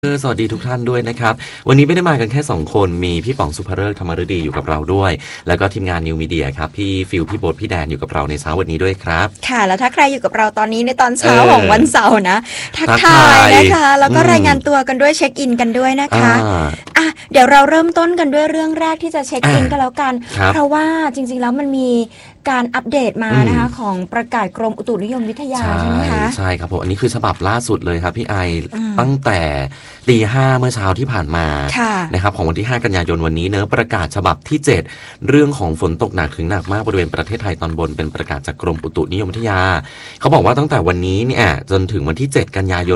สวัสดีทุกท่านด้วยนะครับวันนี้ไม่ได้มากันแค่2คนมีพี่ป๋องสุภฤกษ์ธรรมฤดีอยู่กับเราด้วยแล้วก็ทีมงานนิวมีเดียครับพี่ฟิลพี่โบ๊ทพี่แดนอยู่กับเราในเช้าวันนี้ด้วยครับค่ะแล้วถ้าใครอยู่กับเราตอนนี้ในตอนเช้าของวันเสาร์นะทักทายนะคะแล้วก็รายงานตัวกันด้วยเช็คอินกันด้วยนะคะเดี๋ยวเราเริ่มต้นกันด้วยเรื่องแรกที่จะเช็คอินกันแล้วกันเพราะว่าจริงๆแล้วมันมีการอัปเดตมานะคะของประกาศกรมอุตุนิยมวิทยาใช่ไหมคะใช่ครับผมอันนี้คือฉบับล่าสุดเลยครับพี่ไอตั้งแต่ตี 5เมื่อเช้าที่ผ่านมานะครับของวันที่5กันยายนวันนี้เนื้อประกาศฉบับที่7เรื่องของฝนตกหนักถึงหนักมากบริเวณประเทศไทยตอนบนเป็นประกาศจากกรมอุตุนิยมวิทยาเขาบอกว่าตั้งแต่วันนี้เนี่ยจนถึงวันที่7กันยายน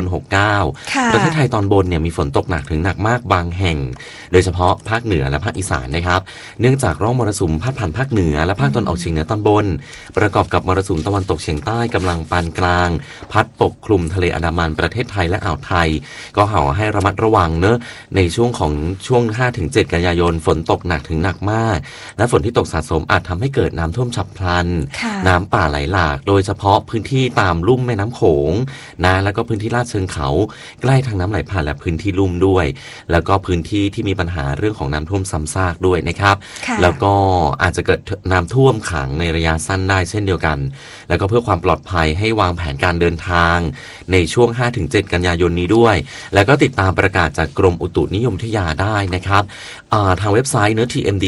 69ประเทศไทยตอนบนเนี่ยมีฝนตกหนักถึงหนักมากบางแห่งโดยเฉพาะภาคเหนือและภาคอีสานนะครับเนื่องจากร่องมรสุมพาดผ่านภาคเหนือและภาคตะวันออกเฉียงเหนือตอนบนประกอบกับมรสุมตะวันตกเฉียงใต้กำลังปานกลางพัดปกคลุมทะเลอันดามันประเทศไทยและอ่าวไทยก็ขอให้ระมัดระวังเนอะในช่วง 5-7 กันยายนฝนตกหนักถึงหนักมากและฝนที่ตกสะสมอาจทำให้เกิดน้ำท่วมฉับพลันน้ำป่าไหลหลากโดยเฉพาะพื้นที่ตามลุ่มแม่น้ำโขงนะแล้วก็พื้นที่ลาดเชิงเขาใกล้ทางน้ำไหลผ่านและพื้นที่ลุ่มด้วยแล้วก็พื้นที่ที่มีปัญหาเรื่องของน้ำท่วมซ้ำซากด้วยนะครับแล้วก็อาจจะเกิดน้ำท่วมขังในระยะสั้นได้เช่นเดียวกันแล้วก็เพื่อความปลอดภัยให้วางแผนการเดินทางในช่วง 5-7 กันยายนนี้ด้วยแล้วก็ติดตามประกาศจากกรมอุตุนิยมวิทยาได้นะครับทางเว็บไซต์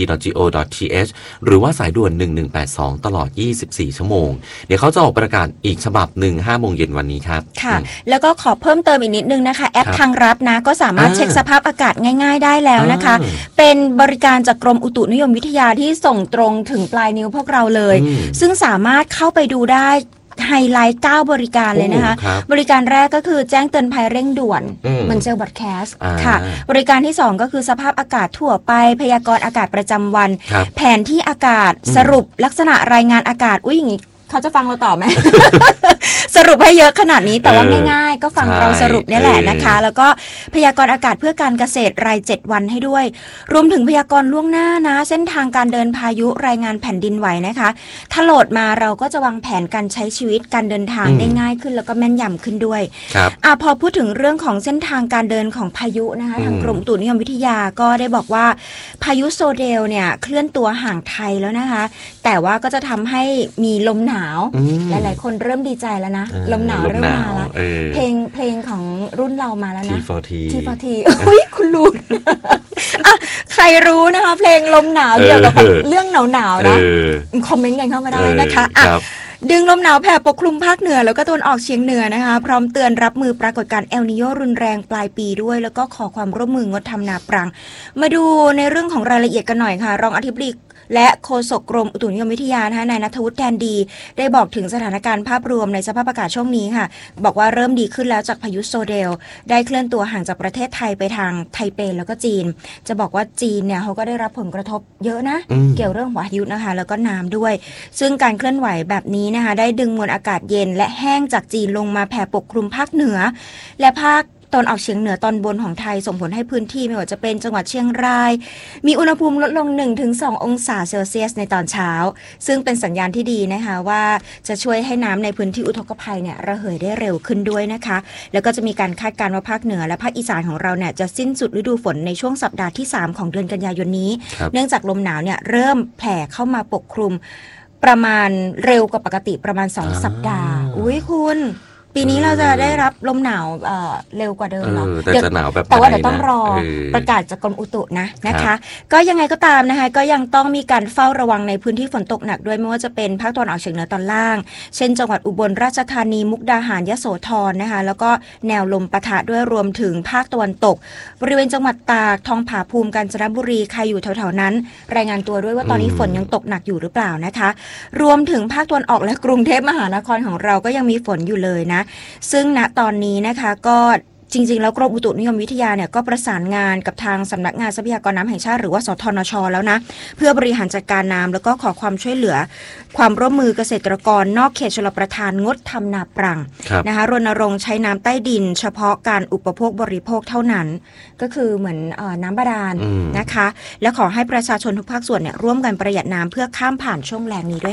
tmd.go.th หรือว่าสายด่วน1182ตลอด24ชั่วโมงเดี๋ยวเขาจะออกประกาศอีกฉบับ1 5 โมงเย็นวันนี้ครับค่ะแล้วก็ขอเพิ่มเติมอีกนิดนึงนะคะแอปทางรัฐนะก็สามารถเช็คสภาพอากาศง่ายๆได้แล้วนะคะเป็นบริการจากกรมอุตุนิยมวิทยาที่ส่งตรงถึงปลายนิ้วพวกเราเลยซึ่งสามารถเข้าไปดูได้ไฮไลท์9บริการเลยนะคะบริการแรกก็คือแจ้งเตือนภัยเร่งด่วนมันเจอบอดแคสต์ค่ะบริการที่2ก็คือสภาพอากาศทั่วไปพยากรณ์อากาศประจำวันแผนที่อากาศสรุปลักษณะรายงานอากาศอย่างนี้เขาจะฟังเราต่อไหม สรุปให้เยอะขนาดนี้แต่ว่าง่ายๆก็ฟังเราสรุปนี่แหละนะคะแล้วก็พยากรณ์อากาศเพื่อการเกษตรราย7วันให้ด้วยรวมถึงพยากรณ์ล่วงหน้านะเส้นทางการเดินพายุรายงานแผ่นดินไหวนะคะถ้าโหลดมาเราก็จะวางแผนการใช้ชีวิตการเดินทางได้ง่ายขึ้นแล้วก็แม่นยำขึ้นด้วยพอพูดถึงเรื่องของเส้นทางการเดินของพายุนะคะทางกรมอุตุนิยมวิทยาก็ได้บอกว่าพายุโซเดลเนี่ยเคลื่อนตัวห่างไทยแล้วนะคะแต่ว่าก็จะทำให้มีลมหนาวหลายๆคนเริ่มดีใจแล้วนะลมหนาวเริ่มมาแล้วเพลงของรุ่นเรามาแล้วนะ T40 อุ้ยคุณรู้ ใครรู้นะคะเพลงลมหนาวเกี่ยวกับเรื่องหนาวๆนะคอมเมนต์กันเข้ามาได้นะคะดึงลมหนาวแผ่ปกคลุมภาคเหนือแล้วก็ตะวันออกเฉียงเหนือนะคะพร้อมเตือนรับมือปรากฏการณ์เอลนีโญรุนแรงปลายปีด้วยแล้วก็ขอความร่วมมืองดทำนาปรังมาดูในเรื่องของรายละเอียดกันหน่อยค่ะรองอธิบดีและโฆษกกรมอุตุนิยมวิทยานะคะนายณัฐวุฒิแทนดีได้บอกถึงสถานการณ์ภาพรวมในสภาพอากาศช่วงนี้ค่ะบอกว่าเริ่มดีขึ้นแล้วจากพายุโซเดลได้เคลื่อนตัวห่างจากประเทศไทยไปทางไทเปแล้วก็จีนจะบอกว่าจีนเนี่ยเขาก็ได้รับผลกระทบเยอะนะเกี่ยวเรื่องพายุนะคะแล้วก็น้ำด้วยซึ่งการเคลื่อนไหวแบบนี้นะคะได้ดึงมวลอากาศเย็นและแห้งจากจีนลงมาแผ่ปกคลุมภาคเหนือและภาคตอนออกเฉียงเหนือตอนบนของไทยส่งผลให้พื้นที่ไม่ว่าจะเป็นจังหวัดเชียงรายมีอุณหภูมิลดลง 1-2 องศาเซลเซียสในตอนเช้าซึ่งเป็นสัญญาณที่ดีนะคะว่าจะช่วยให้น้ำในพื้นที่อุทกภัยเนี่ยระเหยได้เร็วขึ้นด้วยนะคะแล้วก็จะมีการคาดการณ์ว่าภาคเหนือและภาคอีสานของเราเนี่ยจะสิ้นสุดฤดูฝนในช่วงสัปดาห์ที่3ของเดือนกันยายนนี้เนื่องจากลมหนาวเนี่ยเริ่มแผ่เข้ามาปกคลุมประมาณเร็วกว่าปกติประมาณ2สัปดาห์อุ้ยคุณปีนี้เราจะได้รับลมหนาวเร็วกว่าเดิมเนาะแต่ว่าเดี๋ยวต้องรอประกาศจากกรมอุตุนะคะก็ยังไงก็ตามนะคะก็ยังต้องมีการเฝ้าระวังในพื้นที่ฝนตกหนักด้วยไม่ว่าจะเป็นภาคตะวันออกเฉียงเหนือตอนล่างเช่นจังหวัดอุบลราชธานีมุกดาหารยโสธรนะคะแล้วก็แนวลมปะทะด้วยรวมถึงภาคตะวันตกบริเวณจังหวัดตากทองผาภูมิกาญจนบุรีใครอยู่แถวๆนั้นรายงานตัวด้วยว่าตอนนี้ฝนยังตกหนักอยู่หรือเปล่านะคะรวมถึงภาคตะวันออกและกรุงเทพมหานครของเราก็ยังมีฝนอยู่เลยนะซึ่งณตอนนี้นะคะก็จริงๆแล้วกรมอุตุนิยมวิทยาเนี่ยก็ประสานงานกับทางสำนักงานทรัพยากรน้ำแห่งชาติหรือว่าสทนช.แล้วนะเพื่อบริหารจัดการน้ำแล้วก็ขอความช่วยเหลือความร่วมมือเกษตรกรนอกเขตชลประทานงดทำนาปรังนะคะรณรงค์ใช้น้ำใต้ดินเฉพาะการอุปโภคบริโภคเท่านั้นก็คือเหมือนน้ำบาดาลนะคะและขอให้ประชาชนทุกภาคส่วนเนี่ยร่วมกันประหยัดน้ำเพื่อข้ามผ่านช่วงแล้งนี้ด้วยค่ะ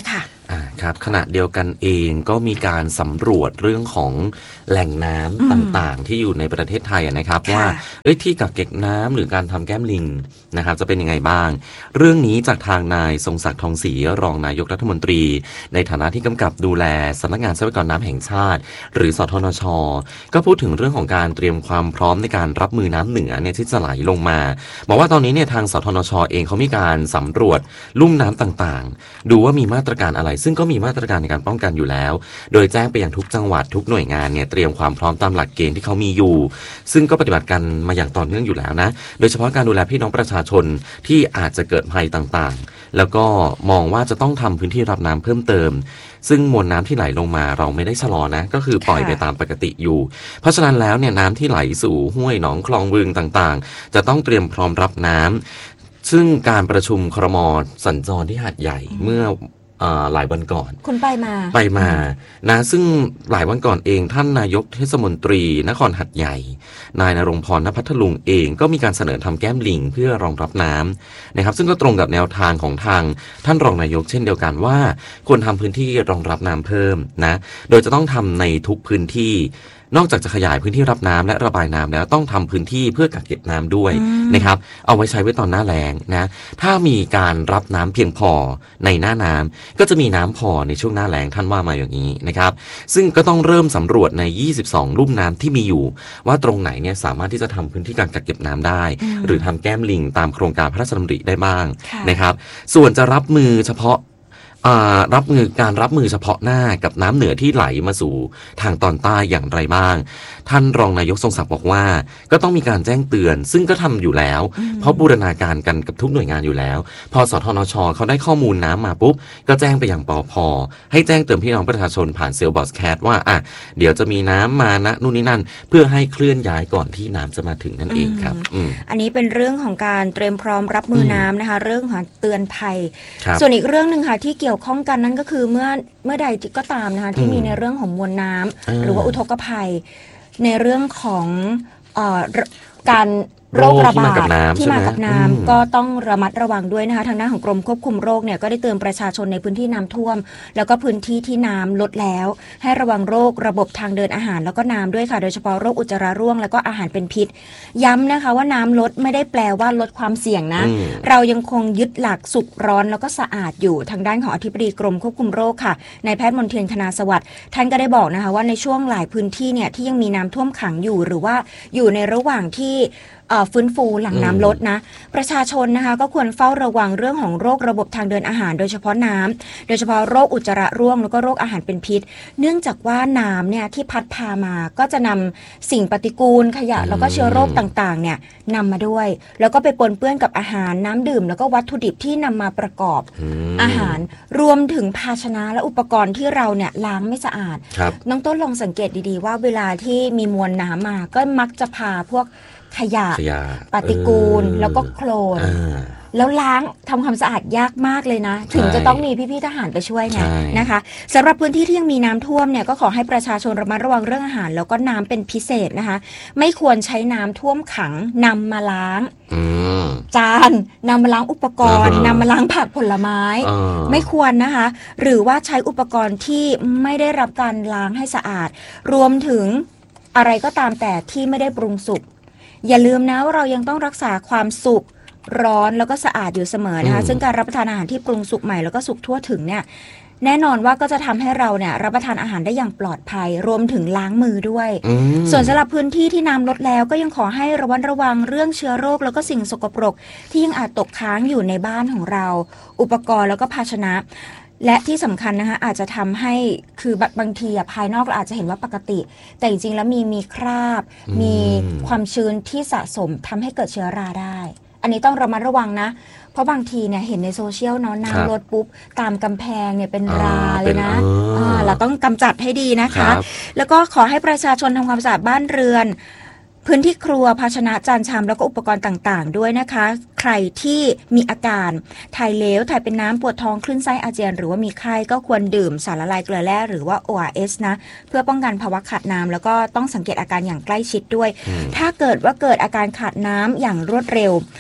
ครับขณะเดียวกันเองก็มีการสำรวจเรื่องของแหล่งน้ำต่างๆที่อยู่ในประเทศไทยนะครับว่าที่กักเก็บน้ำหรือการทำแก้มลิงนะครับจะเป็นยังไงบ้างเรื่องนี้จากทางนายทรงศักดิ์ทองศรีรองนายกรัฐมนตรีในฐานะที่กำกับดูแลสำนักงานทรัพยากรน้ำแห่งชาติหรือสทนช.ก็พูดถึงเรื่องของการเตรียมความพร้อมในการรับมือน้ำเหนือเนี่ยที่จะไหลลงมาบอกว่าตอนนี้เนี่ยทางสทนช.เองเขามีการสำรวจลุ่มน้ำต่างๆดูว่ามีมาตรการอะไรซึ่งก็มีมาตรการในการป้องกันอยู่แล้วโดยแจ้งไปยังทุกจังหวัดทุกหน่วยงานเนี่ยเตรียมความพร้อมตามหลักเกณฑ์ที่เขามีอยู่ซึ่งก็ปฏิบัติกันมาอย่างต่อเนื่องอยู่แล้วนะโดยเฉพาะการดูแลพี่น้องประชาชนที่อาจจะเกิดภัยต่างๆแล้วก็มองว่าจะต้องทำพื้นที่รับน้ำเพิ่มเติมซึ่งมวลน้ำที่ไหลลงมาเราไม่ได้ชะลอนะก็คือปล่อยไปตามปกติอยู่เพราะฉะนั้นแล้วเนี่ยน้ำที่ไหลสู่ห้วยหนองคลองบึงต่างๆจะต้องเตรียมพร้อมรับน้ำซึ่งการประชุมครม.สัญจรที่หาดใหญ่เมื่อหลายวันก่อนคุณไปมานะซึ่งหลายวันก่อนเองท่านนายกเทศมนตรีนครหัดใหญ่นายณรงค์พร ณ พัทลุงเองก็มีการเสนอทำแก้มลิงเพื่อรองรับน้ำนะครับซึ่งก็ตรงกับแนวทางของทางท่านรองนายกเช่นเดียวกันว่าควรทำพื้นที่รองรับน้ำเพิ่มนะโดยจะต้องทำในทุกพื้นที่นอกจากจะขยายพื้นที่รับน้ำและระบายน้ำแล้วต้องทำพื้นที่เพื่อกักเก็บน้ำด้วยนะครับเอาไว้ใช้ไว้ตอนหน้าแล้งนะถ้ามีการรับน้ำเพียงพอในหน้าน้ำก็จะมีน้ำพอในช่วงหน้าแล้งท่านว่ามาอย่างนี้นะครับซึ่งก็ต้องเริ่มสำรวจใน22ลุ่มน้ำที่มีอยู่ว่าตรงไหนเนี่ยสามารถที่จะทำพื้นที่การกักเก็บน้ำได้หรือทำแก้มลิงตามโครงการพระราชดำริได้บ้างนะครับส่วนจะรับมือเฉพาะรับมือเฉพาะหน้ากับน้ำเหนือที่ไหลมาสู่ทางตอนใต้อย่างไรบ้างท่านรองนายกทรงศักดิ์บอกว่าก็ต้องมีการแจ้งเตือนซึ่งก็ทำอยู่แล้วเพราะบูรณาการกันกับทุกหน่วยงานอยู่แล้วพอสทนช.เขาได้ข้อมูลน้ำมาปุ๊บก็แจ้งไปยังปภ.ให้แจ้งเตือนพี่น้องประชาชนผ่านเซลล์บอสแคสว่าเดี๋ยวจะมีน้ำมานะนู่นนี่นั่นเพื่อให้เคลื่อนย้ายก่อนที่น้ำจะมาถึงนั่นเองครับอันนี้เป็นเรื่องของการเตรียมพร้อมรับมือน้ำนะคะเรื่องของเตือนภัยส่วนอีกเรื่องนึงค่ะที่เกี่ยวข้องกันนั่นก็คือเมื่อใดก็ตามนะคะที่มีในเรื่องของมวลน้ำหรือว่าอุทกภัยในเรื่องของการโรคระบาดที่มากับน้ำก็ต้องระมัดระวังด้วยนะคะทางด้านของกรมควบคุมโรคเนี่ยก็ได้เตือนประชาชนในพื้นที่น้ำท่วมแล้วก็พื้นที่ที่น้ำลดแล้วให้ระวังโรคระบบทางเดินอาหารแล้วก็น้ำด้วยค่ะโดยเฉพาะโรคอุจจาระร่วงแล้วก็อาหารเป็นพิษย้ำนะคะว่าน้ำลดไม่ได้แปลว่าลดความเสี่ยงนะเรายังคงยึดหลักสุกร้อนแล้วก็สะอาดอยู่ทางด้านของอธิบดีกรมควบคุมโรคค่ะนายแพทย์มนเทียนคณาสวัสดิ์ท่านก็ได้บอกนะคะว่าในช่วงหลายพื้นที่เนี่ยที่ยังมีน้ำท่วมขังอยู่หรือว่าอยู่ในระหว่างที่ฟื้นฟูหลังน้ำลดนะประชาชนนะคะก็ควรเฝ้าระวังเรื่องของโรคระบบทางเดินอาหารโดยเฉพาะน้ำโดยเฉพาะโรคอุจจาระร่วงแล้วก็โรคอาหารเป็นพิษเนื่องจากว่าน้ำเนี่ยที่พัดพามาก็จะนำสิ่งปฏิกูลขยะแล้วก็เชื้อโรคต่างๆเนี่ยนำมาด้วยแล้วก็ไปปนเปื้อนกับอาหารน้ำดื่มแล้วก็วัตถุดิบที่นำมาประกอบอาหารรวมถึงภาชนะและอุปกรณ์ที่เราเนี่ยล้างไม่สะอาดน้องต้นลองสังเกตดีๆว่าเวลาที่มีมวลน้ำมาก็มักจะพาพวกขยะปฏิกูลแล้วก็โคลนแล้วล้างทำความสะอาดยากมากเลยนะถึงจะต้องมีพี่ๆทหารไปช่วยไงนะคะสำหรับพื้นที่ที่ยังมีน้ำท่วมเนี่ยก็ขอให้ประชาชนระมัดระวังเรื่องอาหารแล้วก็น้ำเป็นพิเศษนะคะไม่ควรใช้น้ำท่วมขังนำมาล้างจานนำมาล้างอุปกรณ์นำมาล้างผักผลไม้ไม่ควรนะคะหรือว่าใช้อุปกรณ์ที่ไม่ได้รับการล้างให้สะอาดรวมถึงอะไรก็ตามแต่ที่ไม่ได้ปรุงสุกอย่าลืมนะว่าเรายังต้องรักษาความสุกร้อนแล้วก็สะอาดอยู่เสมอนะคะซึ่งการรับประทานอาหารที่ปรุงสุกใหม่แล้วก็สุกทั่วถึงเนี่ยแน่นอนว่าก็จะทำให้เราเนี่ยรับประทานอาหารได้อย่างปลอดภัยรวมถึงล้างมือด้วยส่วนสำหรับพื้นที่ที่น้ำลดแล้วก็ยังขอให้ระวังเรื่องเชื้อโรคแล้วก็สิ่งสกปรกที่ยังอาจตกค้างอยู่ในบ้านของเราอุปกรณ์แล้วก็ภาชนะและที่สำคัญนะคะอาจจะทำให้คือบางทีภายนอกเราอาจจะเห็นว่าปกติแต่จริงๆแล้วมีคราบมีความชื้นที่สะสมทำให้เกิดเชื้อราได้อันนี้ต้องระมัดระวังนะเพราะบางทีเนี่ยเห็นในโซเชียลเนาะน้ำลดปุ๊บตามกำแพงเนี่ยเป็นราเลยนะเราต้องกำจัดให้ดีนะคะแล้วก็ขอให้ประชาชนทำความสะอาดบ้านเรือนพื้นที่ครัวภาชนะจานชามแล้วก็อุปกรณ์ต่างๆด้วยนะคะใครที่มีอาการถ่ายเหลวถ่ายเป็นน้ำปวดท้องคลื่นไส้อาเจียนหรือว่ามีไข้ก็ควรดื่มสารละลายเกลือแร่หรือว่า ORS นะเพื่อป้องกันภาวะขาดน้ำแล้วก็ต้องสังเกตอาการอย่างใกล้ชิดด้วยถ้าเกิดว่าเกิดอาการขาดน้ำอย่างรวดเร็ว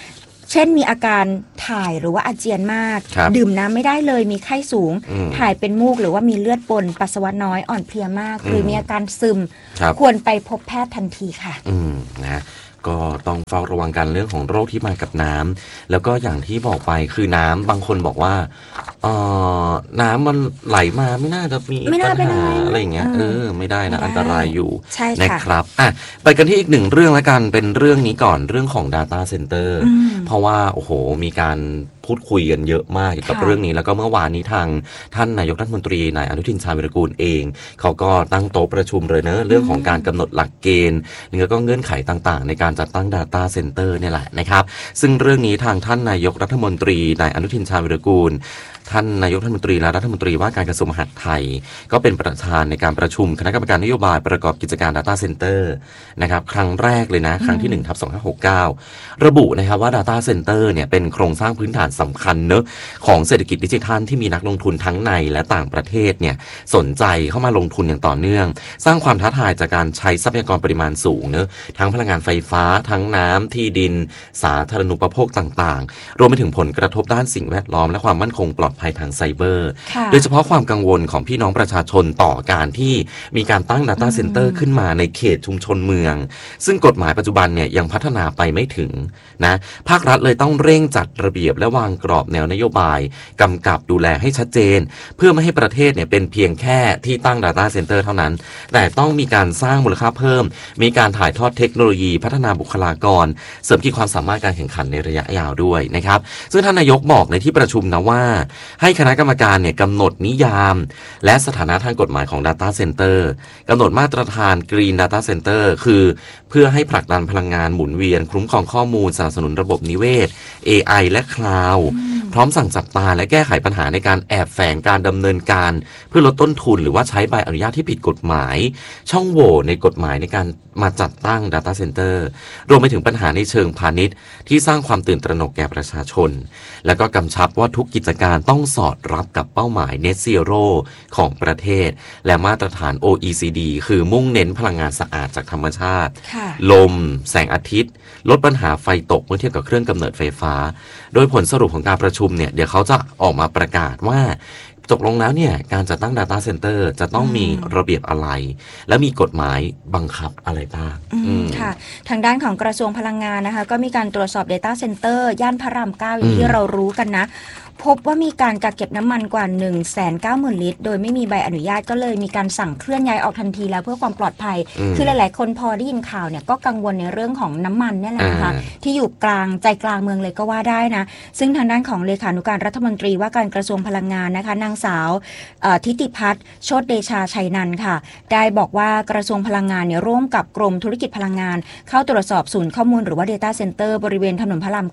เช่นมีอาการถ่ายหรือว่าอาเจียนมากดื่มน้ำไม่ได้เลยมีไข้สูงถ่ายเป็นมูกหรือว่ามีเลือดปนปัสสาวะน้อยอ่อนเพลียมากหรือมีอาการซึมควรไปพบแพทย์ทันทีค่ะนะก็ต้องเฝ้าระวังกันเรื่องของโรคที่มากับน้ำแล้วก็อย่างที่บอกไปคือน้ำบางคนบอกว่าน้ำมันไหลมาไม่น่าจะมีปัญหาอะไรอย่างเงี้ยไม่ได้นะอันตรายอยู่นะครับไปกันที่อีกหนึ่งเรื่องแล้วกันเป็นเรื่องนี้ก่อนเรื่องของ Data Center เพราะว่าโอ้โหมีการพูดคุยกันเยอะมากเกี่ยวกับเรื่องนี้แล้วก็เมื่อวานนี้ทางท่านนายกรัฐมนตรีนายอนุทินชาญวิรากูลเองเขาก็ตั้งโต๊ะประชุมเลยเนอะเรื่องของการกำหนดหลักเกณฑ์แล้วก็เงื่อนไขต่างๆในการจัดตั้ง Data Center เนี่ยแหละนะครับซึ่งเรื่องนี้ทางท่านนายกรัฐมนตรีนายอนุทินชาญวิรากูลท่านนายกรัฐมนตรีและรัฐมนตรีว่าการกระทรวงมหาดไทยก็เป็นประธานในการประชุมคณะกรรมการนโยบายประกอบกิจการ Data Center นะครับครั้งแรกเลยนะครั้งที่ 1/2569 ระบุนะครับว่า Data Center เนี่ยเป็นโครงสร้างพื้นฐานสำคัญเนอะของเศรษฐกิจดิจิทัลที่มีนักลงทุนทั้งในและต่างประเทศเนี่ยสนใจเข้ามาลงทุนอย่างต่อเนื่องสร้างความท้าทายจากการใช้ทรัพยากรปริมาณสูงเนอะทั้งพลังงานไฟฟ้าทั้งน้ำที่ดินสาธารณูปโภคต่างๆรวมไปถึงผลกระทบด้านสิ่งแวดล้อมและความมั่นคงปลอดภัยทางไซเบอร์โดยเฉพาะความกังวลของพี่น้องประชาชนต่อการที่มีการตั้ง Data Center ขึ้นมาในเขตชุมชนเมืองซึ่งกฎหมายปัจจุบันเนี่ยยังพัฒนาไปไม่ถึงนะภาครัฐเลยต้องเร่งจัดระเบียบและวางกรอบแนวนโยบายกำกับดูแลให้ชัดเจนเพื่อไม่ให้ประเทศเนี่ยเป็นเพียงแค่ที่ตั้ง Data Center เท่านั้นแต่ต้องมีการสร้างมูลค่าเพิ่มมีการถ่ายทอดเทคโนโลยีพัฒนาบุคลากรเสริมขีดความสามารถการแข่งขันในระยะยาวด้วยนะครับซึ่งท่านนายกบอกในที่ประชุมนะว่าให้คณะกรรมการเนี่ยกำหนดนิยามและสถานะทางกฎหมายของ Data Center กำหนดมาตรฐาน Green Data Center คือเพื่อให้ผลักดันพลังงานหมุนเวียนคุ้มครองข้อมูลสนับสนุนระบบนิเวศ AI และ Cloud พร้อมสั่งจับตาและแก้ไขปัญหาในการแอบแฝงการดำเนินการเพื่อลดต้นทุนหรือว่าใช้ใบอนุญาตที่ผิดกฎหมายช่องโหว่ในกฎหมายในการมาจัดตั้ง Data Center รวมไปถึงปัญหาในเชิงพาณิชย์ที่สร้างความตื่นตระหนกแก่ประชาชนและก็กำชับว่าทุกกิจการต้องสอดรับกับเป้าหมาย Net Zero ของประเทศและมาตรฐาน OECD คือมุ่งเน้นพลังงานสะอาดจากธรรมชาติลมแสงอาทิตย์ลดปัญหาไฟตกเมื่อเทียบกับเครื่องกำเนิดไฟฟ้าโดยผลสรุปของการประชุมเนี่ยเดี๋ยวเขาจะออกมาประกาศว่าตกลงแล้วเนี่ยการจัดตั้ง Data Center จะต้องมีระเบียบอะไรและมีกฎหมายบังคับอะไรบ้างค่ะทางด้านของกระทรวงพลังงานนะคะก็มีการตรวจสอบ Data Center ย่านพระราม 9 อย่างที่เรารู้กันนะพบว่ามีการกักเก็บน้ำมันกว่า 190,000 ลิตรโดยไม่มีใบอนุญาตก็เลยมีการสั่งเคลื่อนย้ายออกทันทีแล้วเพื่อความปลอดภัยคือหลายๆคนพอได้ยินข่าวเนี่ยก็กังวลในเรื่องของน้ำมันนี่แหละนะคะที่อยู่กลางใจกลางเมืองเลยก็ว่าได้นะซึ่งทางด้านของเลขานุการรัฐมนตรีว่าการกระทรวงพลังงานนะคะนางสาวทิติพัฒน์โชติเดชาชัยนันท์ค่ะได้บอกว่ากระทรวงพลังงานเนี่ยร่วมกับกรมธุรกิจพลังงานเข้าตรวจสอบศูนย์ข้อมูลหรือว่า Data Center บริเวณถนนพระราม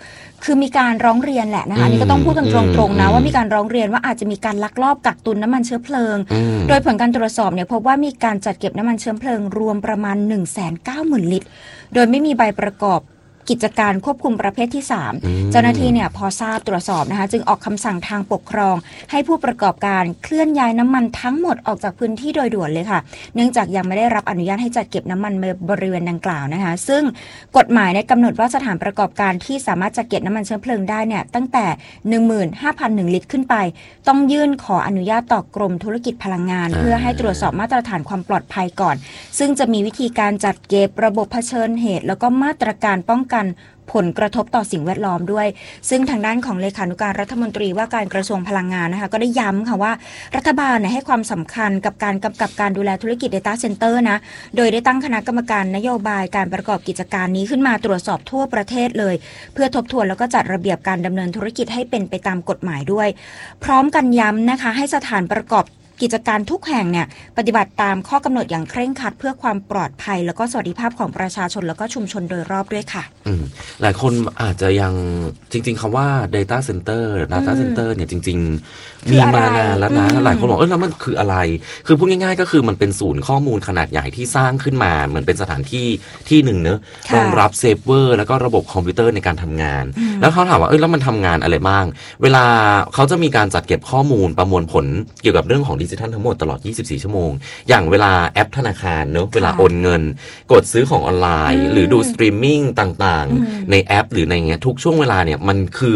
9คือมีการร้องเรียนแหละนะคะอันนี้ก็ต้องพูดกันตรงๆนะว่ามีการร้องเรียนว่าอาจจะมีการลักลอบกักตุนน้ำมันเชื้อเพลิงโดยผลการตรวจสอบเนี่ยพบว่ามีการจัดเก็บน้ำมันเชื้อเพลิงรวมประมาณ 190,000 ลิตรโดยไม่มีใบประกอบกิจการควบคุมประเภทที่3เจ้าหน้าที่เนี่ยพอทราบตรวจสอบนะคะจึงออกคำสั่งทางปกครองให้ผู้ประกอบการเคลื่อนย้ายน้ำมันทั้งหมดออกจากพื้นที่โดยด่วนเลยค่ะเนื่องจากยังไม่ได้รับอนุญาตให้จัดเก็บน้ำมันบริเวณดังกล่าวนะคะซึ่งกฎหมายกำหนดว่าสถานประกอบการที่สามารถจัดเก็บน้ำมันเชื้อเพลิงได้เนี่ยตั้งแต่ 15,001 ลิตรขึ้นไปต้องยื่นขออนุญาตต่อกรมธุรกิจพลังงานเพื่อให้ตรวจสอบมาตรฐานความปลอดภัยก่อนซึ่งจะมีวิธีการจัดเก็บระบบเผชิญเหตุแล้วก็มาตรการป้องกันผลกระทบต่อสิ่งแวดล้อมด้วยซึ่งทางด้านของเลขานุการรัฐมนตรีว่าการกระทรวงพลังงานนะคะก็ได้ย้ำค่ะว่ารัฐบาลให้ความสำคัญกับการกำกับการดูแลธุรกิจ Data Center นะโดยได้ตั้งคณะกรรมการนโยบายการประกอบกิจการนี้ขึ้นมาตรวจสอบทั่วประเทศเลยเพื่อทบทวนแล้วก็จัดระเบียบการดำเนินธุรกิจให้เป็นไปตามกฎหมายด้วยพร้อมกันย้ำนะคะให้สถานประกอบกิจการทุกแห่งเนี่ยปฏิบัติตามข้อกำหนดอย่างเคร่งครัดเพื่อความปลอดภัยแล้วก็สวัสดิภาพของประชาชนแล้วก็ชุมชนโดยรอบด้วยค่ะหลายคนอาจจะยังจริงๆคำว่า Data Center เนี่ยจริงๆมีมานานแล้วนะหลายคนบอกแล้วมันคืออะไรคือพูดง่ายๆก็คือมันเป็นศูนย์ข้อมูลขนาดใหญ่ที่สร้างขึ้นมาเหมือนเป็นสถานที่ที่หนึ่งเนอะรองรับเซิร์ฟเวอร์แล้วก็ระบบคอมพิวเตอร์ในการทำงานแล้วเขาถามว่าแล้วมันทำงานอะไรบ้างเวลาเขาจะมีการจัดเก็บข้อมูลประมวลผลเกี่ยวกับเรื่องของดิจิจิทัลทั้งหมดตลอด24ชั่วโมงอย่างเวลาแอปธนาคารเนอะเวลาโอนเงินกดซื้อของออนไลน์หรือดูสตรีมมิ่งต่างๆในแอปหรือในเงี้ยทุกช่วงเวลาเนี่ยมันคือ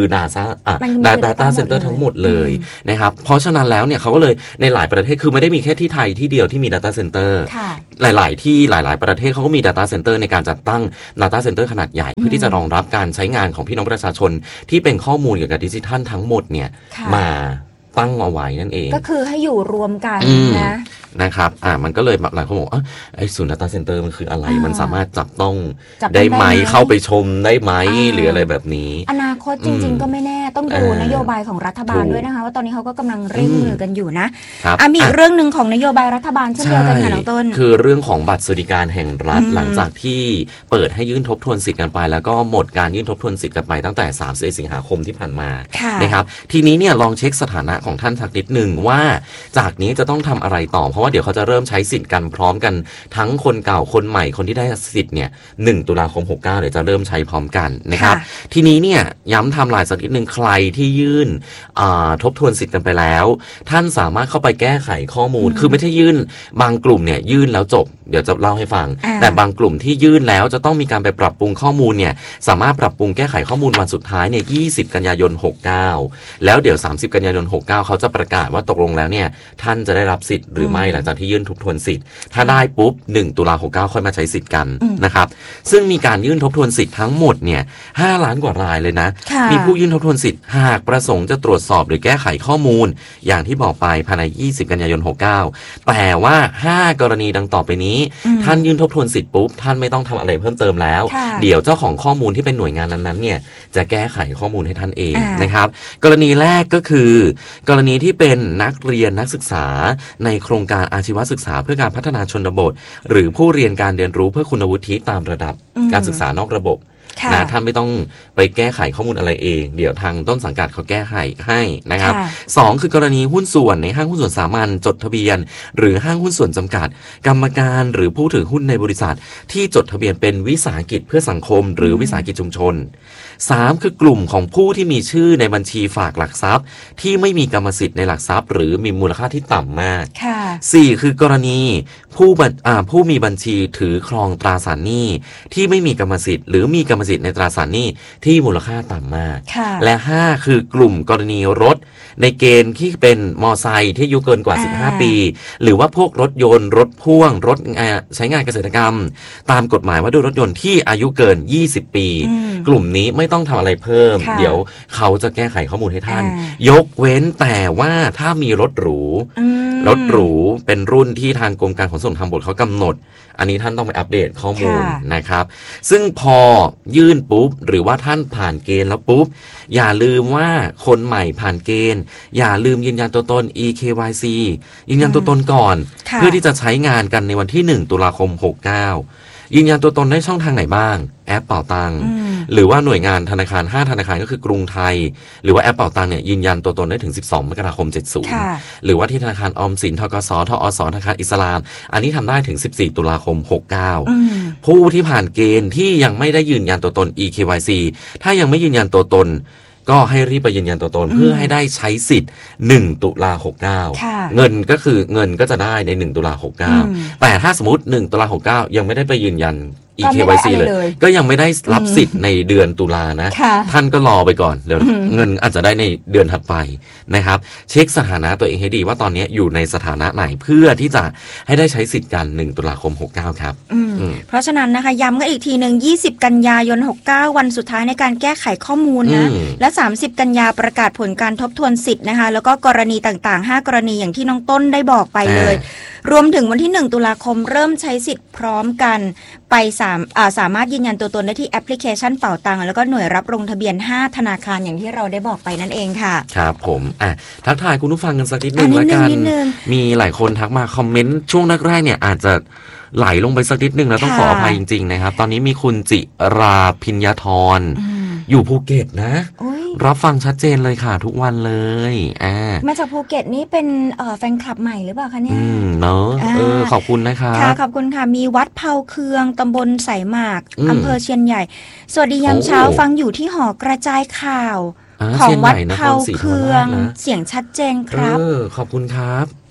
data center ทั้งหมดเลยนะครับเพราะฉะนั้นแล้วเนี่ยเขาก็เลยในหลายประเทศคือไม่ได้มีแค่ที่ไทยที่เดียวที่มี data center หลายๆที่หลายๆประเทศเขาก็มี data center ในการจัดตั้ง data center ขนาดใหญ่เพื่อที่จะรองรับการใช้งานของพี่น้องประชาชนที่เป็นข้อมูลเกี่ยวกับดิจิทัลทั้งหมดเนี่ยมาตั้งเอาไว้นั่นเองก็คือให้อยู่รวมกันนะครับมันก็เลยหลายคนบอกไอ้ศูนย์ data center มันคืออะไรมันสามารถจับต้องได้ไหมเข้าไปชมได้ไหมหรืออะไรแบบนี้อนาคตจริงๆก็ไม่แน่ต้องดูนโยบายของรัฐบาลด้วยนะคะว่าตอนนี้เขาก็กำลังเร่งมือกันอยู่นะมีอีกเรื่องนึงของนโยบายรัฐบาลเช่นเดียวกันค่ะน้องต้นคือเรื่องของบัตรสวัสดิการแห่งรัฐหลังจากที่เปิดให้ยื่นทบทวนสิทธิ์กันไปแล้วก็หมดการยื่นทบทวนสิทธิ์กันไปตั้งแต่31สิงหาคมที่ผ่านมานะครับทีนี้เนี่ยลองเช็คสถานะของท่านสักนิดนึงว่าจากนี้จะต้องทำอะไรต่อเพราะว่าเดี๋ยวเขาจะเริ่มใช้สิทธิ์กันพร้อมกันทั้งคนเก่าคนใหม่คนที่ได้สิทธิ์เนี่ย1ตุลาคม69เดี๋ยวจะเริ่มใช้พร้อมกันนะครับทีนี้เนี่ยย้ำไทม์ไลน์สักนิดนึงใครที่ยื่นทบทวนสิทธิ์กันไปแล้วท่านสามารถเข้าไปแก้ไขข้อมูลคือไม่ใช่ยื่นบางกลุ่มเนี่ยยื่นแล้วจบเดี๋ยวจะเล่าให้ฟังแต่บางกลุ่มที่ยื่นแล้วจะต้องมีการไปปรับปรุงข้อมูลเนี่ยสามารถปรับปรุงแก้ไขข้อมูลวันสุดท้ายเนี่ย20กันยายน69แล้วเดี๋ยว30กันยายน69เขาจะประกาศว่าตกลงแล้วเนี่ยท่านจะได้รับสิทธิ์หรือไม่หลังจากที่ยื่นทบทวนสิทธิ์ถ้าได้ปุ๊บ1ตุลา69ค่อยมาใช้สิทธิ์กันนะครับซึ่งมีการยื่นทบทวนสิทธิ์ทั้งหมดเนี่ย5ล้านกว่ารายเลยนะมีผู้ยื่นทบทวนสิทธิ์หากประสงค์จะตรวจสอบหรือแก้ไขข้อมูลอย่างที่บอกไปภายใน20กันยายน69แต่ว่า5กรณีดังต่อไปนี้ท่านยื่นทบทวนสิทธิ์ปุ๊บท่านไม่ต้องทำอะไรเพิ่มเติมแล้วเดี๋ยวเจ้าของข้อมูลที่เป็นหน่วยงานนั้นๆเนี่ยจะแก้ไขข้อมูลให้ท่านเองนะครับกรณีแรกก็คือกรณีที่เป็นนักเรียนนักศึกษาในโครงการอาชีวศึกษาเพื่อการพัฒนาชนบทหรือผู้เรียนการเรียนรู้เพื่อคุณวุฒิตามระดับการศึกษานอกระบบนะท่านไม่ต้องไปแก้ไขข้อมูลอะไรเองเดี๋ยวทางต้นสังกัดเขาแก้ไขให้นะครับ2คือกรณีหุ้นส่วนในห้างหุ้นส่วนสามัญจดทะเบียนหรือห้างหุ้นส่วนจำกัดกรรมการหรือผู้ถือหุ้นในบริษัทที่จดทะเบียนเป็นวิสาหกิจเพื่อสังคมหรือวิสาหกิจชุมชน3คือกลุ่มของผู้ที่มีชื่อในบัญชีฝากหลักทรัพย์ที่ไม่มีกรรมสิทธิ์ในหลักทรัพย์หรือมีมูลค่าที่ต่ำมาก4คือกรณีผู้มีบัญชีถือครองตราสารหนี้ที่ไม่มีกรรมสิทธิ์หรือมีกรรมสิทธิ์ในตราสารหนี้ที่มูลค่าต่ำมากและ5คือกลุ่มกรณีรถในเกณฑ์ที่เป็นมอไซค์ที่อายุเกินกว่า15ปีหรือว่าพวกรถยนต์รถพ่วงรถใช้งานเกษตรกรรมตามกฎหมายว่าด้วยรถยนต์ที่อายุเกิน20ปีกลุ่มนี้ไม่ต้องทำอะไรเพิ่มเดี๋ยวเขาจะแก้ไขข้อมูลให้ท่านยกเว้นแต่ว่าถ้ามีรถหรูเป็นรุ่นที่ทางกรมการขนส่งทางบกเขากำหนดอันนี้ท่านต้องไปอัปเดตข้อมูลนะครับซึ่งพอยื่นปุ๊บหรือว่าท่านผ่านเกณฑ์แล้วปุ๊บอย่าลืมว่าคนใหม่ผ่านเกณฑ์อย่าลืมยืนยันตัวตน eKYC ยืนยันตัวตนก่อนเพื่อที่จะใช้งานกันในวันที่1ตุลาคม69ยืนยันตัวตนได้ช่องทางไหนบ้างแอปเป๋าตังค์หรือว่าหน่วยงานธนาคาร5ธนาคารก็คือกรุงไทยหรือว่าแอปเป๋าตังค์เนี่ยยืนยันตัวตนได้ถึง12มกราคม70หรือว่าที่ธนาคารออมสินธกสทอสธนาคารอิสลามอันนี้ทำได้ถึง14ตุลาคม69ผู้ที่ผ่านเกณฑ์ที่ยังไม่ได้ยืนยันตัวตน eKYC ถ้ายังไม่ยืนยันตัวตนก็ให้รีบไปยืนยันตัวตนเพื่อให้ได้ใช้สิทธิ์1ตุลา69เงินก็คือเงินก็จะได้ใน1ตุลา69แต่ถ้าสมมติ1ตุลา69ยังไม่ได้ไปยืนยันeKYC เลยก็ยังไม่ได้รับสิทธิ์ในเดือนตุลานะท่านก็รอไปก่อนเดี๋ยวเงินอาจจะได้ในเดือนถัดไปนะครับเช็คสถานะตัวเองให้ดีว่าตอนนี้อยู่ในสถานะไหนเพื่อที่จะให้ได้ใช้สิทธิ์กัน1ตุลาคม69ครับเพราะฉะนั้นนะคะย้ำกันอีกทีนึง20กันยายน69วันสุดท้ายในการแก้ไขข้อมูลนะและ30กันยาประกาศผลการทบทวนสิทธิ์นะคะแล้วก็กรณีต่างๆ5กรณีอย่างที่น้องต้นได้บอกไปเลยรวมถึงวันที่1ตุลาคมเริ่มใช้สิทธิ์พร้อมกันไปสามารถยืนยันตัวตนได้ที่แอปพลิเคชันเป๋าตังค์แล้วก็หน่วยรับลงทะเบียน5ธนาคารอย่างที่เราได้บอกไปนั่นเองค่ะครับผมทักทายคุณผู้ฟังกันสักนิดนึงแล้วกันมีหลายคนทักมาคอมเมนต์ช่วงแรกๆเนี่ยอาจจะไหลลงไปสักนิดนึงแล้วต้องขออภัยจริงๆนะครับตอนนี้มีคุณจิราพิญญาธรอยู่ภูเก็ตนะรับฟังชัดเจนเลยค่ะทุกวันเลยมาจากภูเก็ตนี่เป็นแฟนคลับใหม่หรือเปล่าคะเนี่ยเนอะขอบคุณนะคะค่ะขอบคุณค่ะมีวัดเผาเคืองตำบลไสหมากอำเภอเชียนใหญ่สวัสดียามเช้าฟังอยู่ที่หอกระจายข่าวของวัดเผาเคืองเสียงชัดเจนครับขอบคุณครับ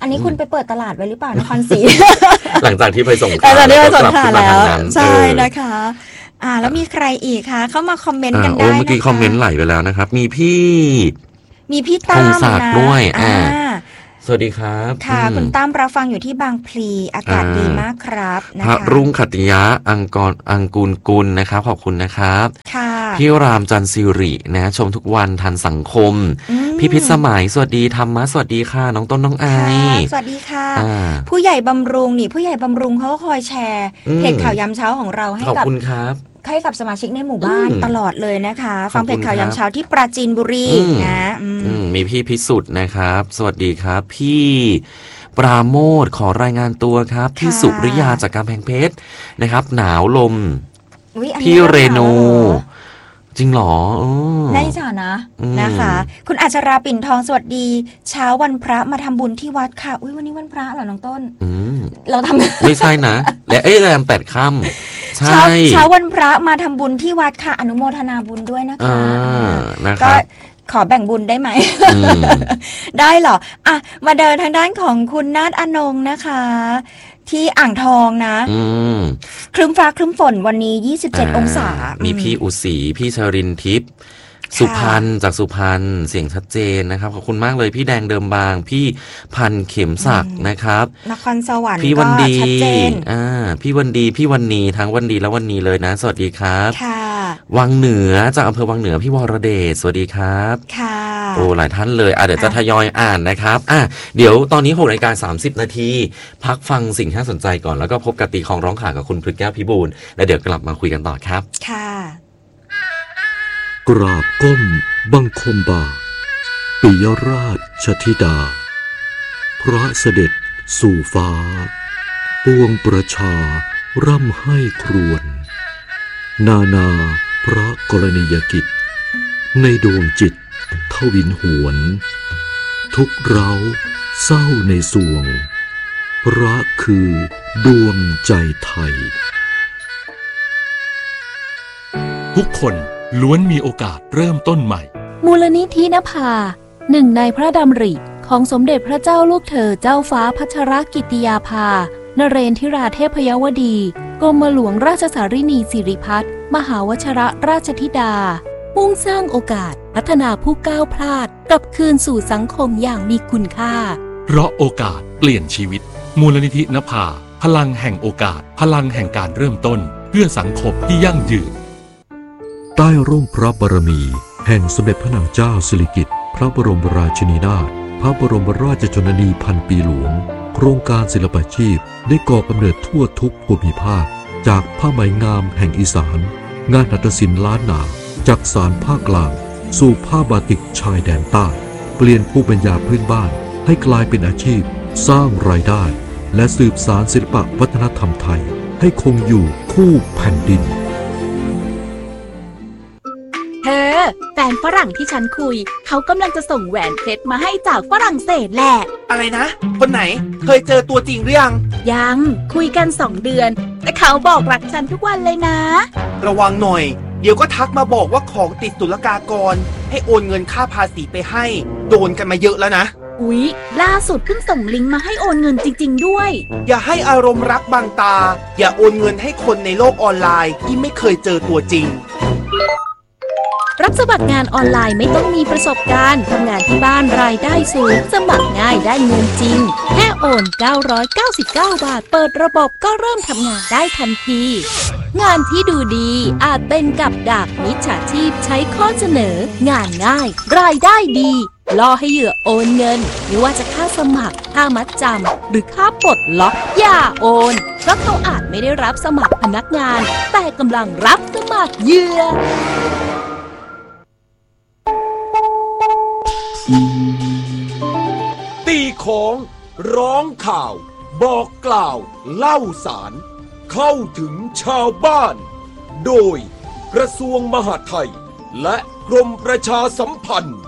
อันนี้คุณไปเปิดตลาดไว้หรือเปล่านครศรีหลังจากที่ไปส่งข่าวแต่ที่ไปส่งข่าวแล้วใช่ใช่นะคะแล้วมีใครอีกคะเข้ามาคอมเมนต์กันได้นะคะเมื่อกี้คอมเมนต์ไหลไปแล้วนะครับมีพี่ตั้มนะด้วยสวัสดีครับค่ะคุณตั้มรับฟังอยู่ที่บางพลีอากาศดีมากครับนะคะพระรุ่งขัตติยะอังกูลกุลนะครับขอบคุณนะครับค่ะพี่รามจันทร์สิรินะชมทุกวันทันสังคมพี่พิษสมัยสวัสดีธรรมะสวัสดีค่ะน้องต้นน้องไอสวัสดีค่ะผู้ใหญ่บำรุงนี่ผู้ใหญ่บำรุงเขาก็คอยแชร์เพจข่าวยามเช้าของเราให้กับขอบคุณครับให้กับสมาชิกในหมู่บ้านตลอดเลยนะคะฟังเพจข่าวยามเช้าที่ปราจีนบุรีนะมีพี่พิสุทธิ์นะครับสวัสดีครับพี่ปราโมทขอรายงานตัวครับพี่สุริยาจากกำแพงเพชรนะครับหนาวลมพี่เรโนจริงหรอได้จ้ะนะคะคุณอัชราปิ่นทองสวัสดีเช้าวันพระมาทำบุญที่วัดค่ะอุ้ยวันนี้วันพระเหรอน้องต้นเราทำไม่ใช่นะและแรม8 ค่ำใช่เช้าวันพระมาทำบุญที่วัดค่ะอนุโมทนาบุญด้วยนะคะก็ขอแบ่งบุญได้ไหม ได้เหรอมาเดินทางด้านของคุณนาฏอนงนะคะที่อ่างทองนะครึ้มฟ้าครึ้มฝนวันนี้27 องศามีพี่อุศรีพี่ชรินทิพย์สุพรรณจากสุพรรณเสียงชัดเจนนะครับขอบคุณมากเลยพี่แดงเดิมบางพี่พันเข็มศักดิ์นะครับนครสวรรค์พี่วันดีชัดเจนพี่วันดีพี่วันนีทั้งวันดีและวันนีเลยนะสวัสดีครับค่ะวังเหนือจากอำเภอวังเหนือพี่วรเดชสวัสดีครับค่ะโอ้หลายท่านเลยเดี๋ยวจะทยอยอ่านนะครับเดี๋ยวตอนนี้6:30 นาทีพักฟังสิ่งที่น่าสนใจก่อนแล้วก็พบกติของร้องข่าวกับคุณพฤกษ์แก้วพิบูลแล้วเดี๋ยวกลับมาคุยกันต่อครับค่ะกราบก้มบังคมบ่าปิยราชธิดาพระเสด็จสู่ฟ้าปวงประชาร่ำให้ครวญนาพระกรณียกิจในดวงจิตทวินหวนทุกเราเศร้าในสวงพระคือดวงใจไทยทุกคนล้วนมีโอกาสเริ่มต้นใหม่มูลนิธินภาหนึ่งในพระดำริของสมเด็จพระเจ้าลูกเธอเจ้าฟ้าพัชรกิติยาภานเรนทิราเทพยวดีกรมหลวงราชสารินีสิริพัฒน์มหาวชิรราชธิดามุ่งสร้างโอกาสพัฒนาผู้ก้าวพลาดกลับคืนสู่สังคมอย่างมีคุณค่าเพราะโอกาสเปลี่ยนชีวิตมูลนิธินภาพลังแห่งโอกาสพลังแห่งการเริ่มต้นเพื่อสังคมที่ยั่งยืนใต้ร่มพระบารมีแห่งสมเด็จพระนางเจ้าสิริกิติ์พระบรมราชินีนาถพระบรมราชชนนีพันปีหลวงโครงการศิลปาชีพได้ก่อกำเนิดทั่วทุกภูมิภาคจากผ้าไหมงามแห่งอีสานงานหัตถศิลป์ล้านนาจากสารภาคกลางสู่ผ้าบาติกชายแดนใต้เปลี่ยนภูมิปัญญาพื้นบ้านให้กลายเป็นอาชีพสร้างรายได้และสืบสานศิลปวัฒนธรรมไทยให้คงอยู่คู่แผ่นดินแฟนฝรั่งที่ฉันคุยเขากำลังจะส่งแหวนเพชรมาให้จากฝรั่งเศสแหละอะไรนะคนไหนเคยเจอตัวจริงหรือยังคุยกัน2 เดือนแต่เขาบอกรักฉันทุกวันเลยนะระวังหน่อยเดี๋ยวก็ทักมาบอกว่าของติดศุลกากรให้โอนเงินค่าภาษีไปให้โดนกันมาเยอะแล้วนะอุ๊ยล่าสุดเพิ่งส่งลิงก์มาให้โอนเงินจริงๆด้วยอย่าให้อารมณ์รักบังตาอย่าโอนเงินให้คนในโลกออนไลน์ที่ไม่เคยเจอตัวจริงรับสมัครงานออนไลน์ไม่ต้องมีประสบการณ์ทำงานที่บ้านรายได้สูงสมัครง่ายได้เงินจริงแค่โอน999 บาทเปิดระบบก็เริ่มทำงานได้ทันทีงานที่ดูดีอาจเป็นกับดักมิจฉาชีพใช้ข้อเสนองานง่ายรายได้ดีล่อให้เหยื่อโอนเงินไม่ว่าจะค่าสมัครค่ามัดจำหรือค่าปลดล็อกอย่าโอนเพราะเขาอาจไม่ได้รับสมัครพนักงานแต่กำลังรับสมัครเหยื่อตีของร้องข่าวบอกกล่าวเล่าสารเข้าถึงชาวบ้านโดยกระทรวงมหาดไทยและกรมประชาสัมพันธ์